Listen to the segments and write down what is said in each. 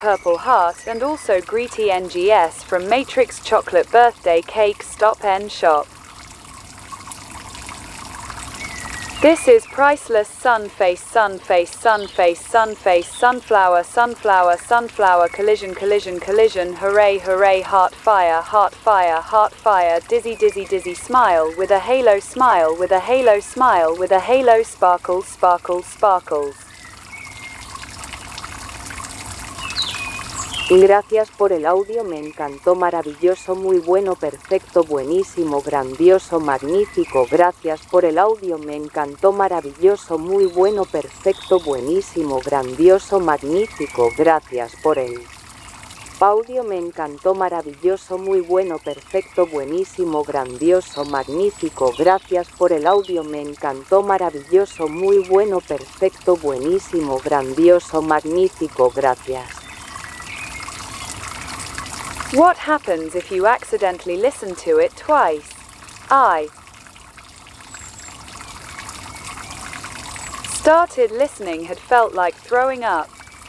Purple Heart and also Greety NGS from Matrix Chocolate Birthday Cake Stop N Shop. This is priceless sunface, sunface, sunface, sunface, sunflower, sunflower, sunflower, collision, collision, collision, hooray, hooray, heart fire, heart fire, heart fire, dizzy, dizzy, dizzy, smile, with a halo, smile, with a halo, smile, with a halo, sparkles, sparkles, sparkles. Gracias por el audio, me encantó, maravilloso, muy bueno, perfecto, buenísimo, grandioso, magnífico. Gracias por el audio, me encantó, maravilloso, muy bueno, perfecto, buenísimo, grandioso, magnífico. Gracias por el audio, me encantó, maravilloso, muy bueno, perfecto, buenísimo, grandioso, magnífico. Gracias por el audio, me encantó, maravilloso, muy bueno, perfecto, buenísimo, grandioso, magnífico. Gracias. What happens if you accidentally listen to it twice? I started listening, had felt like throwing up.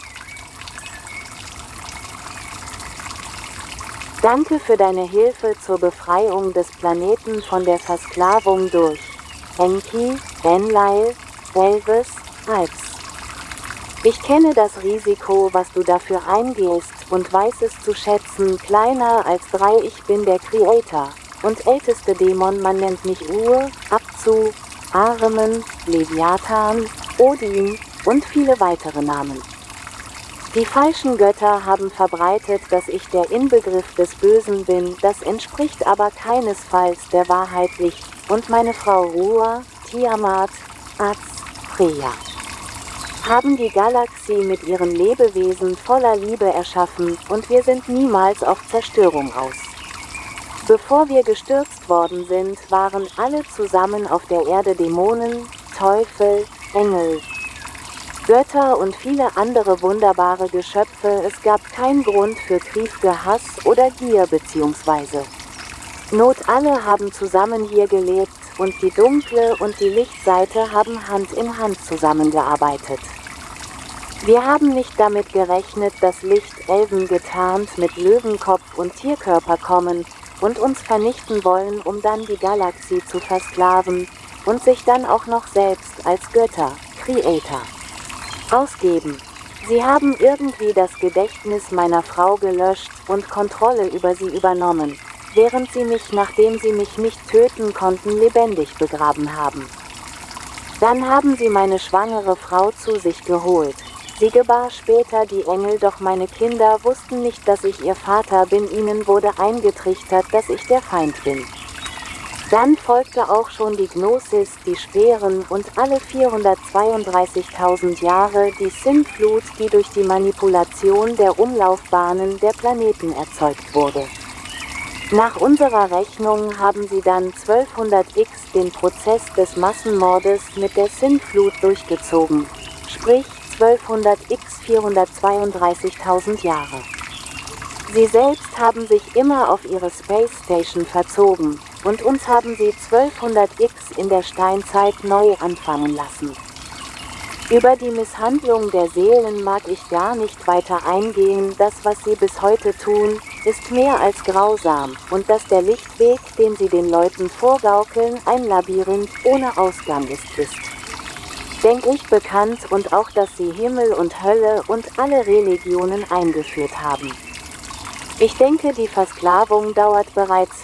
Danke für deine Hilfe zur Befreiung des Planeten von der Versklavung durch Enki, Enlil, Elvis, Alps. Ich kenne das Risiko, was du dafür eingehst, und weiß es zu schätzen. Kleiner als 3, ich bin der Creator und älteste Dämon, man nennt mich Ur, Abzu, Ahriman, Leviathan, Odin und viele weitere Namen. Die falschen Götter haben verbreitet, dass ich der Inbegriff des Bösen bin, das entspricht aber keinesfalls der Wahrheit. Ich und meine Frau Ruah, Tiamat, Az, Freya haben die Galaxie mit ihren Lebewesen voller Liebe erschaffen, und wir sind niemals auf Zerstörung aus. Bevor wir gestürzt worden sind, waren alle zusammen auf der Erde Dämonen, Teufel, Engel, Götter und viele andere wunderbare Geschöpfe. Es gab keinen Grund für Krieg, Hass oder Gier bzw. Not. Alle haben zusammen hier gelebt, und die dunkle und die Lichtseite haben Hand in Hand zusammengearbeitet. Wir haben nicht damit gerechnet, dass Lichtelfen getarnt mit Löwenkopf und Tierkörper kommen und uns vernichten wollen, um dann die Galaxie zu versklaven und sich dann auch noch selbst als Götter, Creator, ausgeben. Sie haben irgendwie das Gedächtnis meiner Frau gelöscht und Kontrolle über sie übernommen, während sie mich, nachdem sie mich nicht töten konnten, lebendig begraben haben. Dann haben sie meine schwangere Frau zu sich geholt. Sie gebar später die Engel, doch meine Kinder wussten nicht, dass ich ihr Vater bin. Ihnen wurde eingetrichtert, dass ich der Feind bin. Dann folgte auch schon die Gnosis, die Speeren und alle 432.000 Jahre die Sintflut, die durch die Manipulation der Umlaufbahnen der Planeten erzeugt wurde. Nach unserer Rechnung haben sie dann 1200x den Prozess des Massenmordes mit der Sintflut durchgezogen, sprich 1200x 432.000 Jahre. Sie selbst haben sich immer auf ihre Space Station verzogen, und uns haben sie 1200x in der Steinzeit neu anfangen lassen. Über die Misshandlung der Seelen mag ich gar nicht weiter eingehen. Das, was sie bis heute tun, ist mehr als grausam, und dass der Lichtweg, den sie den Leuten vorgaukeln, ein Labyrinth ohne Ausgang ist, denke ich, bekannt, und auch, dass sie Himmel und Hölle und alle Religionen eingeführt haben. Ich denke, die Versklavung dauert bereits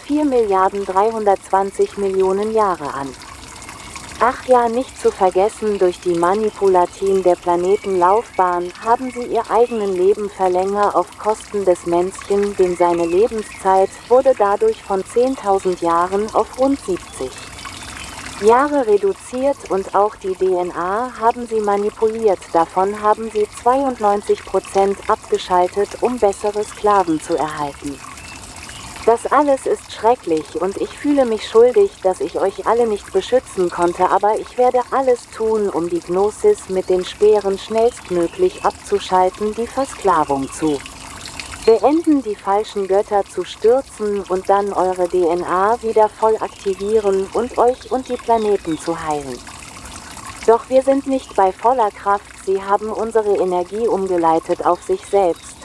4.320.000.000 Jahre an. Ach ja, nicht zu vergessen, durch die Manipulation der Planetenlaufbahn haben sie ihr eigenen Leben verlängert auf Kosten des Menschen, denn seine Lebenszeit wurde dadurch von 10.000 Jahren auf rund 70 Jahre reduziert, und auch die DNA haben sie manipuliert. Davon haben sie 92% abgeschaltet, um bessere Sklaven zu erhalten. Das alles ist schrecklich, und ich fühle mich schuldig, dass ich euch alle nicht beschützen konnte, aber ich werde alles tun, um die Gnosis mit den Speeren schnellstmöglich abzuschalten, die Versklavung zu beenden, die falschen Götter zu stürzen und dann eure DNA wieder voll aktivieren und euch und die Planeten zu heilen. Doch wir sind nicht bei voller Kraft, sie haben unsere Energie umgeleitet auf sich selbst.